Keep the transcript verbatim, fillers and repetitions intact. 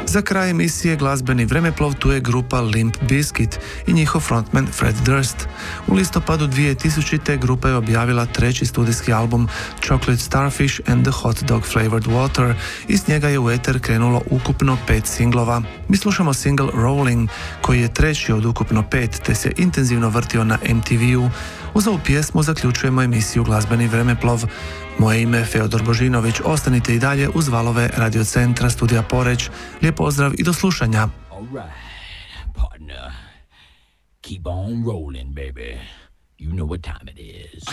Za kraj emisije glazbeni vremeplov tu je grupa Limp Bizkit i njihov frontman Fred Durst. U listopadu dvije tisućite. grupa je objavila treći studijski album Chocolate Starfish and the Hot Dog Flavored Water i s njega je u eter krenulo ukupno pet singlova. Mi slušamo single Rolling, koji je treći od ukupno pet, te se intenzivno vrtio na em te ve-u. Uz ovu pjesmu zaključujemo emisiju Glazbeni vremeplov. Moje ime je Feodor Božinović, ostanite i dalje uz valove Radio Centra Studija Poreć. Lijep pozdrav i do slušanja. All right, partner. Keep on rolling, baby. You know what time it is.